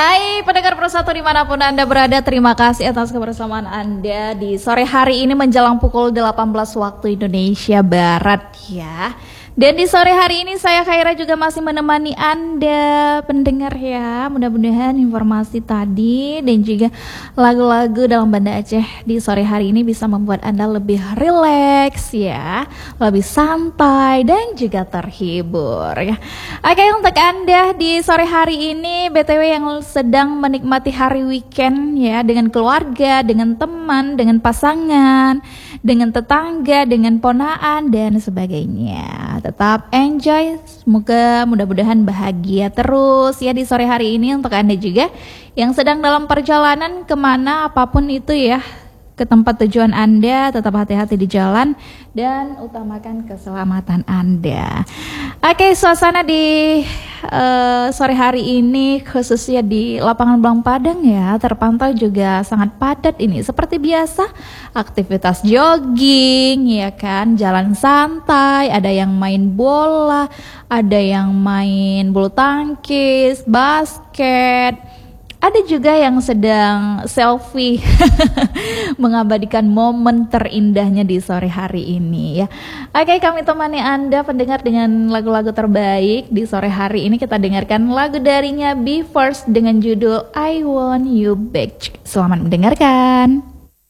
Hai pendengar Persatu dimanapun Anda berada, terima kasih atas kebersamaan Anda di sore hari ini menjelang pukul 18 waktu Indonesia Barat ya. Dan di sore hari ini saya Khaira juga masih menemani Anda pendengar ya. Mudah-mudahan informasi tadi dan juga lagu-lagu dalam Banda Aceh di sore hari ini bisa membuat Anda lebih rileks ya, lebih santai dan juga terhibur ya. Oke, untuk Anda di sore hari ini BTW yang sedang menikmati hari weekend ya, dengan keluarga, dengan teman, dengan pasangan, dengan tetangga, dengan ponaan dan sebagainya. Tetap enjoy, semoga mudah-mudahan bahagia terus ya di sore hari ini. Untuk Anda juga yang sedang dalam perjalanan kemana apapun itu ya, ke tempat tujuan Anda, tetap hati-hati di jalan dan utamakan keselamatan Anda. Oke, suasana di sore hari ini khususnya di lapangan Belang Padang ya, terpantau juga sangat padat ini. Seperti biasa, aktivitas jogging ya kan, jalan santai, ada yang main bola, ada yang main bulu tangkis, basket. Ada juga yang sedang selfie mengabadikan momen terindahnya di sore hari ini ya. Oke, kami temani Anda pendengar dengan lagu-lagu terbaik di sore hari ini. Kita dengarkan lagu darinya Be First dengan judul I Want You Back. Selamat mendengarkan.